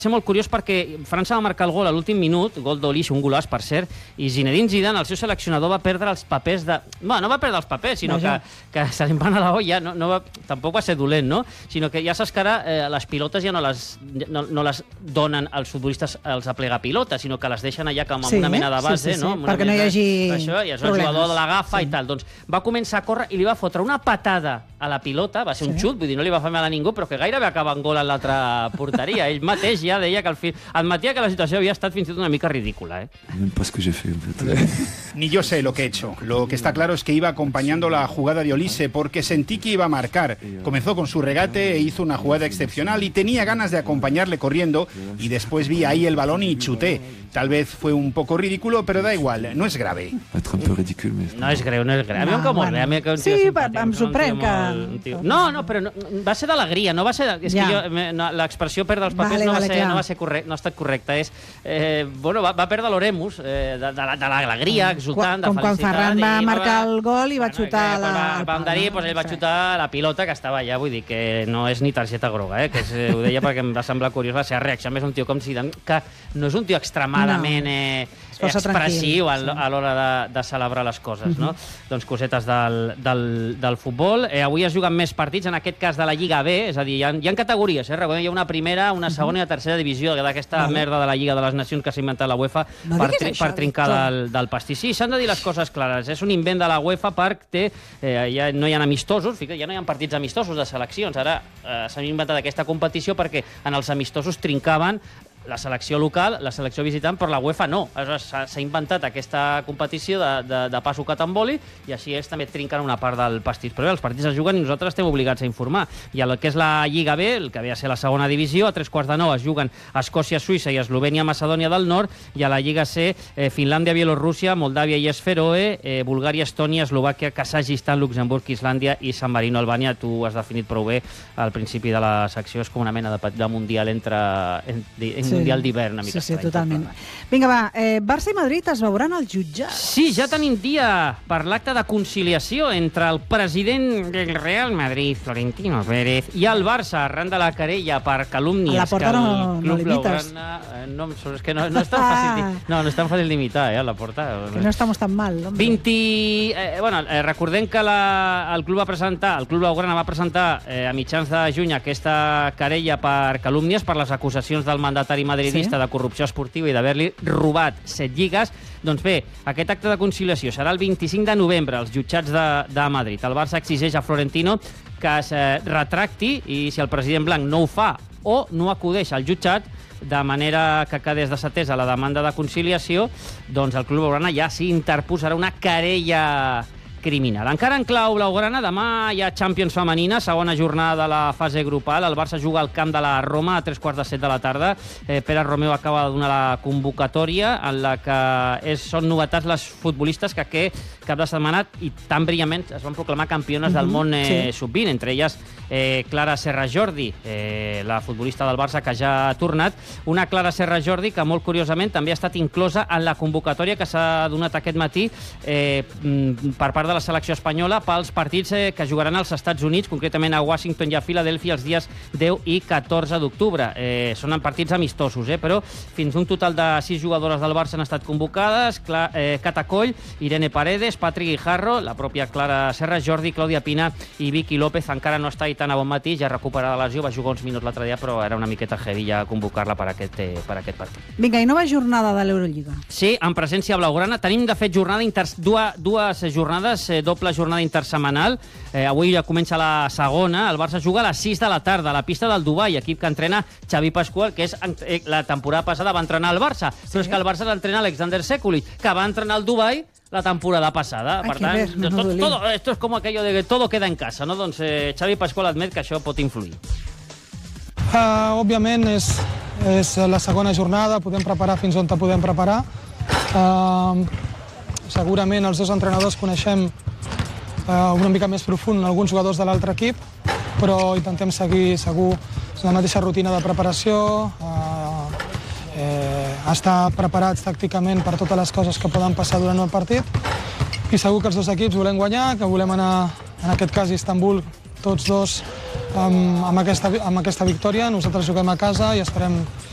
ser molt curiós perquè França va marcar el gol a l'últim minut, gol d'Olish, un golaç, per cert, i Zinedine Zidane, el seu seleccionador, va perdre els papers de... Bueno, no va perdre els papers, sinó que se li van a la olla, tampoc va ser dolent, no? Sinó que ja saps que ara les pilotes ja no les donen als futbolistes els aplegapilotes, sinó que les deixen allà com amb una mena de base, no? Perquè no hi hagi problemes. I el jugador de l'agafa i tal. Doncs va començar a córrer i li va fotre una patada a la pilota, va ser un xut, vull dir, no li va fer mal a ningú, però que gairebé acaba en gol en l'altra porteria. Ell mateix ja deia que admetia que la situació havia estat fins i tot una mica ridícula. Ni yo sé lo que he hecho. Lo que está claro es que iba acompañando la jugada de Olise porque sentí que iba a marcar. Comenzó con su regate e hizo una jugada excepcional y tenía ganas de acompañarle corriendo y después vi ahí el balón y chuté. Tal vez fue un poco ridículo, pero da igual, no es grave. No és greu, no és greu. A mi em cau molt bé. Sí, em sorprèn que... No, però va ser d'alegria, no va ser... És que l'expressió perdre els papers no va ser correcte, no ha estat correcta. Bueno, va perdre l'Oremus, de l'alegria, exultant, de felicitat. Com quan Ferran va marcar el gol i va xutar la... El banderí, ell va xutar la pilota que estava allà, vull dir que no és ni targeta groga, que ho deia perquè em va semblar curiós la seva reacció. A més, un tio com Zidane, que no és un tio extremadament expressiu a l'hora de celebrar les coses, no? Doncs cosetes del futbol. Avui es juguen més partits, en aquest cas de la Lliga B, és a dir, hi ha categories, recordem, hi ha una primera, una segona i una tercera divisió d'aquesta merda de la Lliga de les Nacions que s'ha inventat la UEFA per trincar del pastís. Sí, s'han de dir les coses clares. És un invent de la UEFA perquè no hi ha amistosos, ja no hi ha partits amistosos de seleccions. Ara s'han inventat aquesta competició perquè en els amistosos trincaven la selecció local, la selecció visitant, però la UEFA no. S'ha inventat aquesta competició de pas sucat amb boli i així ells també trinquen una part del pastís. Però bé, els partits es juguen i nosaltres estem obligats a informar. I el que és la Lliga B, el que havia de ser la segona divisió, a 3:45 es juguen Escòcia, Suïssa i Eslovènia, Macedònia del Nord, i a la Lliga C, Finlàndia, Bielorússia, Moldàvia i Esferoe, Bulgària, Estònia, Eslovàquia, Kazakhstan, Luxemburg, Islàndia i San Marino, Albània. Tu has definit prou bé al principi de la secció, és com una mena de mundial mundial d'hivern, una mica estrany. Sí, totalment. Vinga, va, Barça i Madrid es veuran al jutjat. Sí, ja tenim dia per l'acte de conciliació entre el president del Real Madrid, Florentino Pérez, i el Barça, arran de la querella per calúmnies. A la porta no l'imites. És que no és tan fàcil. No és tan fàcil d'imitar, a la porta. Que no estamos tan mal. Recordem que el club blaugrana va presentar a mitjans de juny aquesta querella per calúmnies per les acusacions del mandatari madridista de corrupció esportiva i d'haver-li robat 7 lligues. Doncs bé, aquest acte de conciliació serà el 25 de novembre als jutjats de Madrid. El Barça exigeix a Florentino que es retracti i si el president blanc no ho fa o no acudeix al jutjat de manera que quedés desatesa la demanda de conciliació, doncs el club blaugrana ja s'hi interposarà una querella criminal. Encara en clau blaugrana, demà hi ha Champions femenina, segona jornada de la fase grupal. El Barça juga al camp de la Roma a 3:15 de la tarda. Pere Romeu acaba de donar la convocatòria en la que són novetats les futbolistes que aquest cap de setmana i tan brillament es van proclamar campiones del món sub-20, entre elles Clara Serra Jordi, la futbolista del Barça que ja ha tornat. Una Clara Serra Jordi que molt curiosament també ha estat inclosa en la convocatòria que s'ha donat aquest matí per part de la selecció espanyola pels partits que jugaran als Estats Units, concretament a Washington i a Filadèlfia els dies 10 i 14 d'octubre. Són partits amistosos, però fins un total de 6 jugadores del Barça han estat convocades: Cata Coll, Irene Paredes, Patri Guijarro, la pròpia Clara Serra Jordi, Clàudia Pina i Vicky López. Encara no està tan a bon matí, ja recuperada la lesió, va jugar uns minuts l'altre dia, però era una miqueta heavy ja convocar-la per aquest partit. Vinga, i nova jornada de l'Eurolliga. Sí, en presència blaugrana. Tenim, de fet, dues jornades, doble jornada intersemanal. Avui ja comença la segona. El Barça juga a les 6 de la tarda a la pista del Dubai, equip que entrena Xavi Pascual, que la temporada passada va entrenar el Barça, però és que el Barça l'entrena Alexander Sekulic, que va entrenar el Dubai la temporada passada. Per tant, esto es como aquello de que todo queda en casa, no? Doncs Xavi Pascual admet que això pot influir. Òbviament és la segona jornada, podem preparar fins on te podem preparar. Segurament els dos entrenadors coneixem una mica més profund alguns jugadors de l'altre equip, però intentem seguir segur la mateixa rutina de preparació, estar preparats tàcticament per totes les coses que poden passar durant el partit, i segur que els dos equips volem guanyar, que volem anar, en aquest cas, a Istanbul, tots dos amb aquesta victòria. Nosaltres juguem a casa i esperem